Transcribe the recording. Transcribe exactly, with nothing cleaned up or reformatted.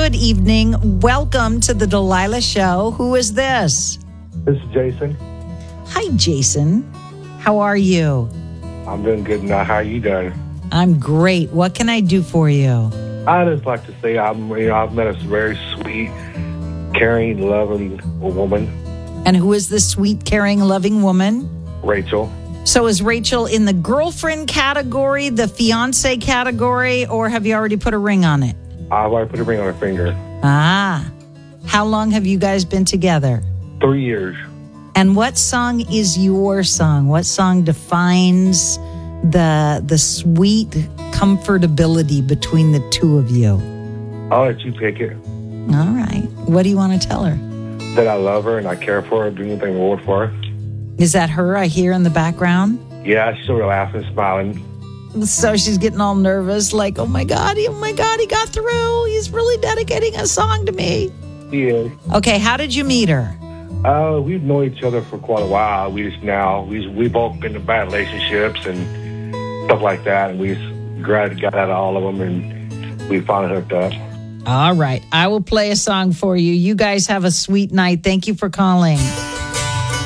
Good evening. Welcome to the Delilah Show. Who is this? This is Jason. Hi, Jason. How are you? I'm doing good now. How are you doing? I'm great. What can I do for you? I just like to say I'm, you know, I've met a very sweet, caring, loving woman, And who is this sweet, caring, loving woman? Rachel. So is Rachel in the girlfriend category, the fiance category, or have you already put a ring on it? I've already put a ring on her finger. Ah. How long have you guys been together? Three years. And what song is your song? What song defines the the sweet comfortability between the two of you? I'll let you pick it. All right. What do you want to tell her? That I love her and I care for her, do anything in the world for her. Is that her I hear in the background? Yeah, she's still laughing, smiling. So she's getting all nervous, like, oh my God, oh my God, he got through. He's really dedicating a song to me. Yeah. Okay, how did you meet her? Uh, we've known each other for quite a while. We just now, we we both been in bad relationships and stuff like that. And we just got, got out of all of them and we finally hooked up. All right, I will play a song for you. You guys have a sweet night. Thank you for calling.